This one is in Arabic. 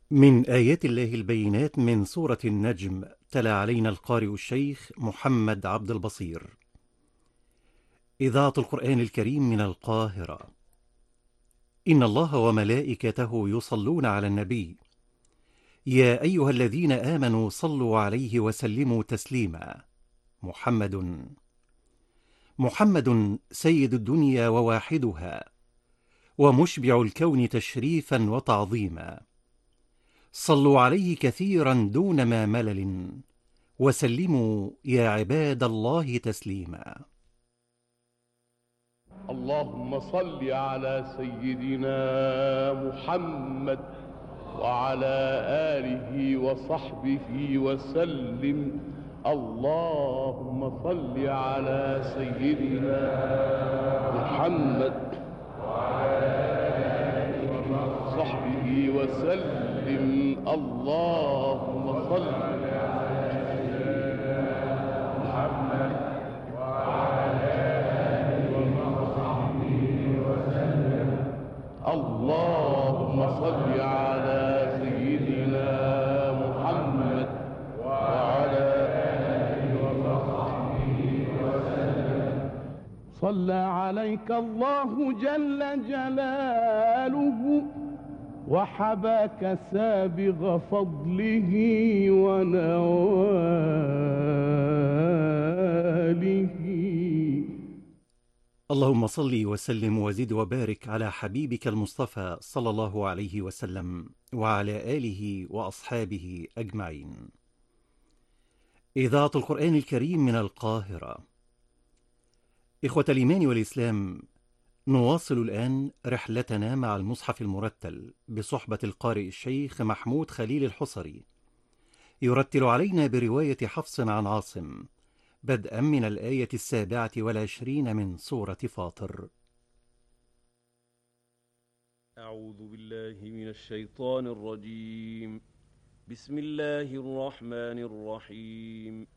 من آيات الله البينات من سورة النجم. تلا علينا القارئ الشيخ محمد عبد البصير. إذاعة القرآن الكريم من القاهرة. إن الله وملائكته يصلون على النبي، يا أيها الذين آمنوا صلوا عليه وسلموا تسليما. محمد سيد الدنيا وواحدها، ومشبع الكون تشريفا وتعظيما. صلوا عليه كثيرا دون ما ملل، وسلموا يا عباد الله تسليما. اللهم صل على سيدنا محمد وعلى آله وصحبه وسلم. اللهم صل على سيدنا محمد وصحبه وسلم. اللهم صل اللهم صل على سيدنا محمد وعلى آله وصحبه وسلم. صلى عليك الله جل جلاله، وحباك سابغ فضله ونواله. اللهم صل وسلم وزد وبارك على حبيبك المصطفى صلى الله عليه وسلم وعلى آله وأصحابه أجمعين. إذاعة القرآن الكريم من القاهرة. إخوة الإيمان والإسلام، نواصل الآن رحلتنا مع المصحف المرتل بصحبة القارئ الشيخ محمود خليل الحصري، يرتل علينا برواية حفص عن عاصم، بدءا من الآية 27 من سورة فاطر. أعوذ بالله من الشيطان الرجيم. بسم الله الرحمن الرحيم.